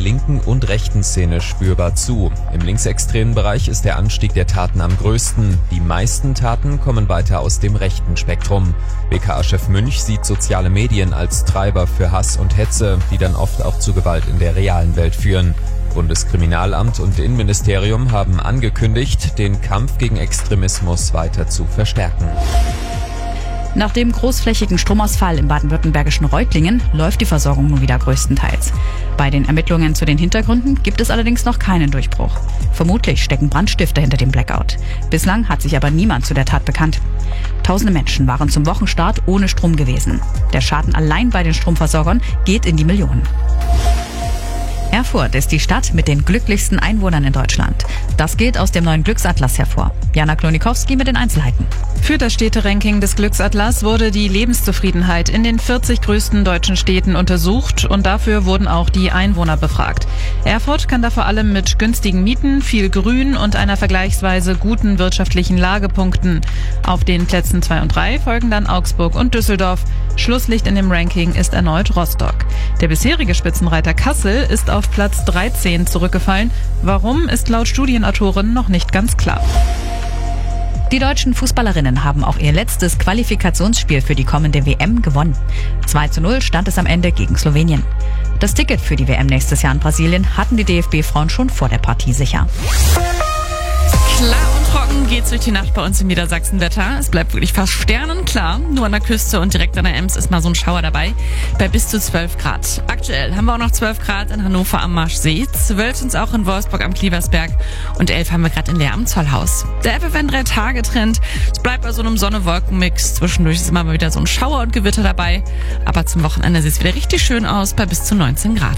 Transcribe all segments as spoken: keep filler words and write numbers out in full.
linken und rechten Szene spürbar zu. Im linksextremen Bereich ist der Anstieg der Taten am größten. Die meisten Taten kommen weiter aus dem rechten Spektrum. B K A-Chef Münch sieht soziale Medien als Treiber für Hass und Hetze, die dann oft auch zu Gewalt in der realen Welt führen. Bundeskriminalamt und Innenministerium haben angekündigt, den Kampf gegen Extremismus weiter zu verstärken. Nach dem großflächigen Stromausfall im baden-württembergischen Reutlingen läuft die Versorgung nun wieder größtenteils. Bei den Ermittlungen zu den Hintergründen gibt es allerdings noch keinen Durchbruch. Vermutlich stecken Brandstifter hinter dem Blackout. Bislang hat sich aber niemand zu der Tat bekannt. Tausende Menschen waren zum Wochenstart ohne Strom gewesen. Der Schaden allein bei den Stromversorgern geht in die Millionen. Erfurt ist die Stadt mit den glücklichsten Einwohnern in Deutschland. Das geht aus dem neuen Glücksatlas hervor. Jana Klonikowski mit den Einzelheiten. Für das Städteranking des Glücksatlas wurde die Lebenszufriedenheit in den vierzig größten deutschen Städten untersucht und dafür wurden auch die Einwohner befragt. Erfurt kann da vor allem mit günstigen Mieten, viel Grün und einer vergleichsweise guten wirtschaftlichen Lage punkten. Auf den Plätzen zwei und drei folgen dann Augsburg und Düsseldorf. Schlusslicht in dem Ranking ist erneut Rostock. Der bisherige Spitzenreiter Kassel ist auf Platz dreizehn zurückgefallen. Warum, ist laut Studienautoren noch nicht ganz klar. Die deutschen Fußballerinnen haben auch ihr letztes Qualifikationsspiel für die kommende W M gewonnen. zwei zu null stand es am Ende gegen Slowenien. Das Ticket für die W M nächstes Jahr in Brasilien hatten die D F B-Frauen schon vor der Partie sicher. Klar und trocken geht's durch die Nacht bei uns im Niedersachsenwetter. Es bleibt wirklich fast sternenklar. Nur an der Küste und direkt an der Ems ist mal so ein Schauer dabei. Bei bis zu zwölf Grad. Aktuell haben wir auch noch zwölf Grad in Hannover am Marschsee, zwölf sind es auch in Wolfsburg am Klieversberg und elf haben wir gerade in Leer am Zollhaus. Der F F N drei Tage Trend. Es bleibt bei so einem Sonne-Wolken-Mix. Zwischendurch ist immer mal wieder so ein Schauer und Gewitter dabei. Aber zum Wochenende sieht es wieder richtig schön aus bei bis zu neunzehn Grad.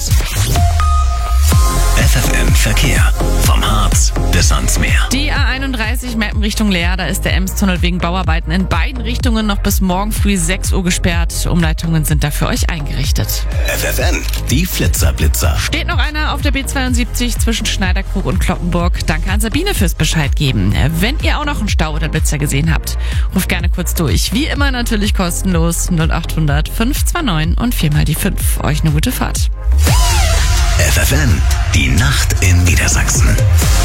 F F N Verkehr. Vom Harz bis ans Meer. Die A einunddreißig Meppen Richtung Leer, da ist der Emstunnel wegen Bauarbeiten in beiden Richtungen noch bis morgen früh sechs Uhr gesperrt. Umleitungen sind da für euch eingerichtet. F F N, die Flitzerblitzer. Steht noch einer auf der B zweiundsiebzig zwischen Schneiderkrug und Cloppenburg. Danke an Sabine fürs Bescheid geben. Wenn ihr auch noch einen Stau oder Blitzer gesehen habt, ruft gerne kurz durch. Wie immer natürlich kostenlos null acht hundert fünf zwei neun und viermal die fünf. Euch eine gute Fahrt. F F N, die Nacht in Niedersachsen.